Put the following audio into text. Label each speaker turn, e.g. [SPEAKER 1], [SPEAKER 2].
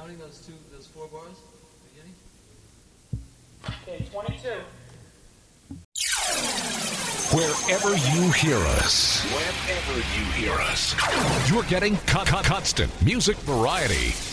[SPEAKER 1] counting those 4 bars? Beginning?
[SPEAKER 2] Okay, 22.
[SPEAKER 3] Wherever you hear us, you're getting constant music variety.